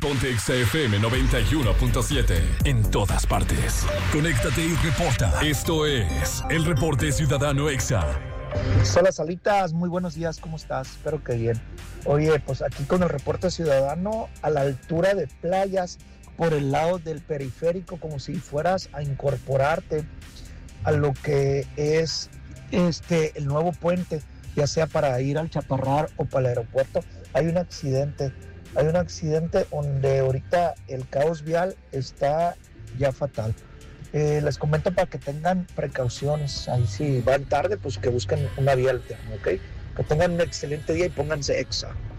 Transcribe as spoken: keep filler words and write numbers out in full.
Ponte Exa F M noventa y uno punto siete. En todas partes. Conéctate y reporta. Esto es el Reporte Ciudadano Exa. Hola, Salitas, muy buenos días, ¿cómo estás? Espero que bien. Oye, pues aquí con el Reporte Ciudadano a la altura de Playas, por el lado del periférico, como si fueras a incorporarte a lo que es este el nuevo puente, ya sea para ir al Chaparral o para el aeropuerto. Hay un accidente, hay un accidente donde ahorita el caos vial está ya fatal. Eh, les comento para que tengan precauciones. Ahí si van tarde, pues que busquen una vía alterna, ¿ok? Que tengan un excelente día y pónganse Exa.